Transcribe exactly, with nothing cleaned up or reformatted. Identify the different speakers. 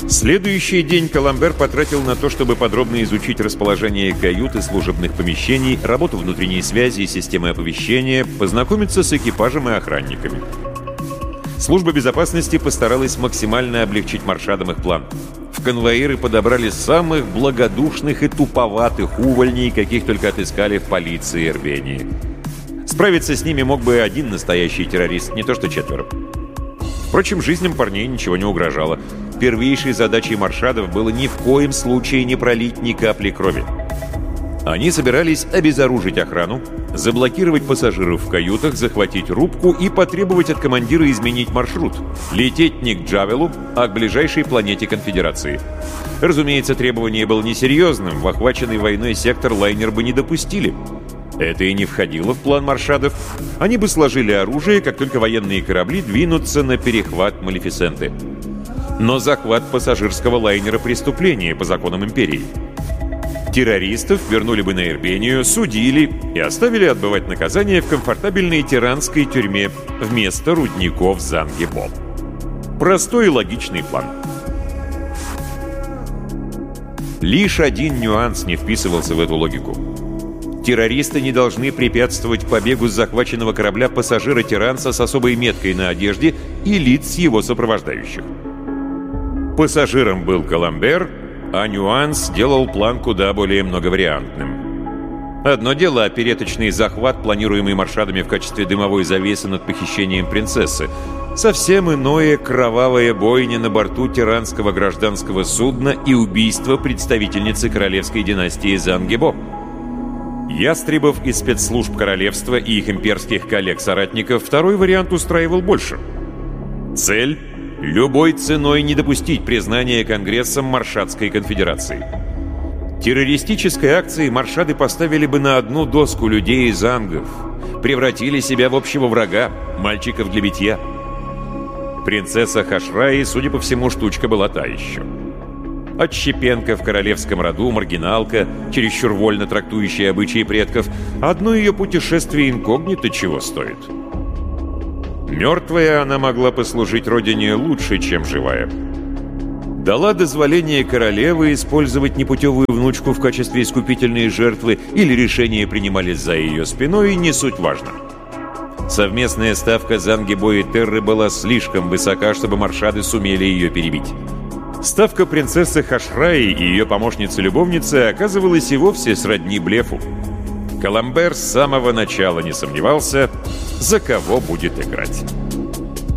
Speaker 1: Следующий день Коламбер потратил на то, чтобы подробно изучить расположение кают и служебных помещений, работу внутренней связи и системы оповещения, познакомиться с экипажем и охранниками. Служба безопасности постаралась максимально облегчить маршадам их план. В конвоиры подобрали самых благодушных и туповатых увольней, каких только отыскали в полиции Эрбении. Справиться с ними мог бы один настоящий террорист, не то что четверо. Впрочем, жизням парней ничего не угрожало. Первейшей задачей маршадов было ни в коем случае не пролить ни капли крови. Они собирались обезоружить охрану, заблокировать пассажиров в каютах, захватить рубку и потребовать от командира изменить маршрут. Лететь не к Джавелу, а к ближайшей планете Конфедерации. Разумеется, требование было несерьезным, в охваченный войной сектор лайнер бы не допустили. Это и не входило в план маршадов. Они бы сложили оружие, как только военные корабли двинутся на перехват Малефисенты. Но захват пассажирского лайнера — преступление по законам Империи. Террористов вернули бы на Эрбению, судили и оставили отбывать наказание в комфортабельной тиранской тюрьме вместо рудников Занги-Бо. Простой и логичный план. Лишь один нюанс не вписывался в эту логику. Террористы не должны препятствовать побегу с захваченного корабля пассажира-тиранца с особой меткой на одежде и лиц его сопровождающих. Пассажиром был Коламбер, а нюанс делал план куда более многовариантным. Одно дело — опереточный захват, планируемый маршадами в качестве дымовой завесы над похищением принцессы. Совсем иное — кровавая бойня на борту тиранского гражданского судна и убийство представительницы королевской династии Занги-Бо. Ястребов из спецслужб королевства и их имперских коллег-соратников второй вариант устраивал больше. Цель — любой ценой не допустить признания Конгрессом Маршадской конфедерации. Террористической акцией маршады поставили бы на одну доску людей из ангов, превратили себя в общего врага, мальчиков для битья. Принцесса Хашраи, судя по всему, штучка была та еще. Отщепенка в королевском роду, маргиналка, чересчур вольно трактующая обычаи предков. Одно ее путешествие инкогнито чего стоит. Мертвая она могла послужить родине лучше, чем живая. Дала дозволение королевы использовать непутевую внучку в качестве искупительной жертвы или решения принимались за ее спиной, не суть важно. Совместная ставка Занги-Бо и Терры была слишком высока, чтобы маршады сумели ее перебить. Ставка принцессы Хашраи и ее помощницы-любовницы оказывалась и вовсе сродни блефу. Коламбер с самого начала не сомневался, за кого будет играть.